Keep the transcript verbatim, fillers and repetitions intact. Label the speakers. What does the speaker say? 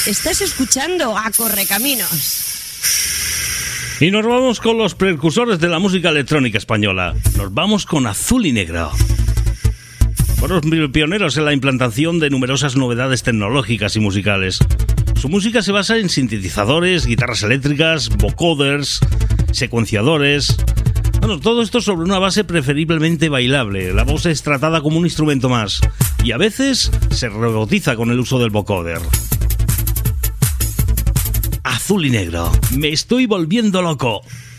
Speaker 1: Estás escuchando a Correcaminos.
Speaker 2: Y nos vamos con los precursores de la música electrónica española. Nos vamos con Azul y Negro. Fueron pioneros en la implantación de numerosas novedades tecnológicas y musicales. Su música se basa en sintetizadores, guitarras eléctricas, vocoders, secuenciadores. Bueno, todo esto sobre una base preferiblemente bailable. La voz es tratada como un instrumento más y a veces se robotiza con el uso del vocoder. Azul y Negro, me estoy volviendo loco.